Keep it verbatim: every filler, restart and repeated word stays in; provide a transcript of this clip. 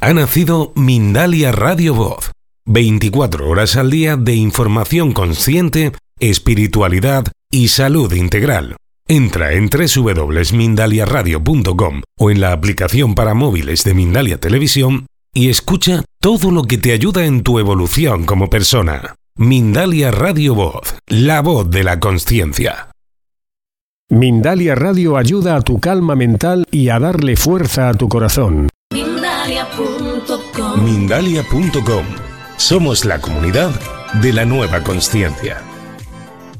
Ha nacido Mindalia Radio Voz. veinticuatro horas al día de información consciente, espiritualidad y salud integral. Entra en doble u doble u doble u punto mindalia radio punto com o en la aplicación para móviles de Mindalia Televisión y escucha todo lo que te ayuda en tu evolución como persona. Mindalia Radio Voz, la voz de la consciencia. Mindalia Radio ayuda a tu calma mental y a darle fuerza a tu corazón. Mindalia punto com. Mindalia punto com. Somos la comunidad de la nueva consciencia.